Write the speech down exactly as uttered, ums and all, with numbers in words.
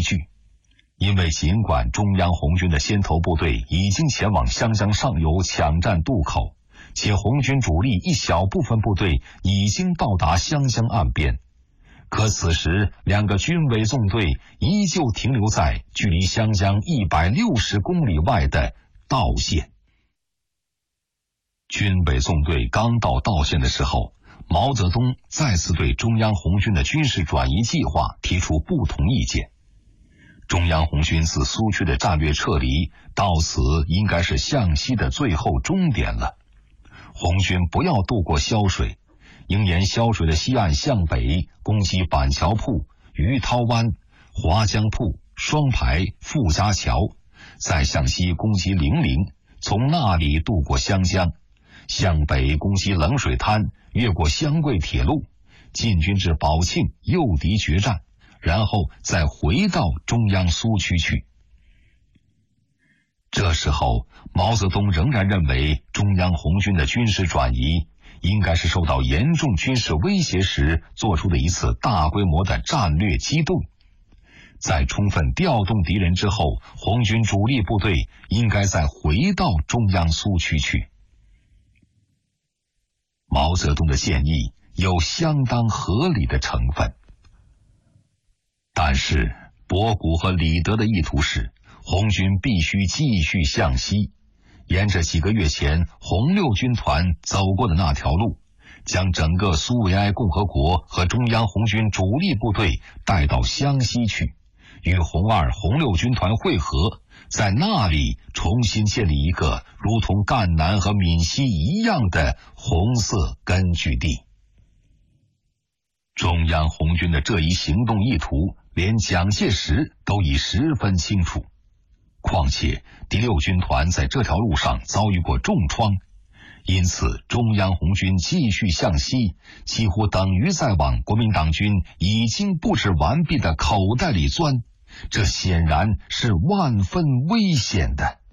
据。因为尽管中央红军的先头部队已经前往湘江上游抢占渡口，且红军主力一小部分部队已经到达湘江岸边，可此时两个军委纵队依旧停留在距离湘江一百六十公里外的道县。军委纵队刚到道县的时候，毛泽东再次对中央红军的军事转移计划提出不同意见。中央红军自苏区的战略撤离，到此应该是向西的最后终点了。红军不要渡过萧水，应沿萧水的西岸向北攻击板桥铺、鱼涛湾、华江铺、双排、傅家桥，再向西攻击零陵，从那里渡过湘江，向北攻击冷水滩，越过湘桂铁路，进军至宝庆，诱敌决战，然后再回到中央苏区去。这时候，毛泽东仍然认为中央红军的军事转移应该是受到严重军事威胁时做出的一次大规模的战略机动。在充分调动敌人之后，红军主力部队应该再回到中央苏区去。毛泽东的建议有相当合理的成分，但是博古和李德的意图是，红军必须继续向西，沿着几个月前红六军团走过的那条路，将整个苏维埃共和国和中央红军主力部队带到湘西去，与红二、红六军团会合，在那里重新建立一个如同赣南和闽西一样的红色根据地。中央红军的这一行动意图，连蒋介石都已十分清楚。况且第六军团在这条路上遭遇过重创，因此中央红军继续向西，几乎等于在往国民党军已经布置完毕的口袋里钻，这显然是万分危险的。